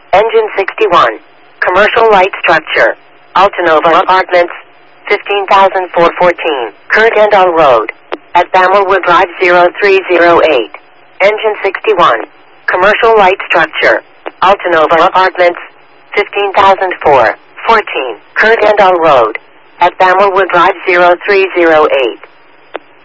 Engine 61. Commercial light structure. Altanova Apartments, 15,414, Kurgandal Road, at Bamelwood Drive 0308. Engine 61. Commercial light structure. Altanova Apartments, 15,414, Kurgandal Road, at Bamelwood Drive 0308.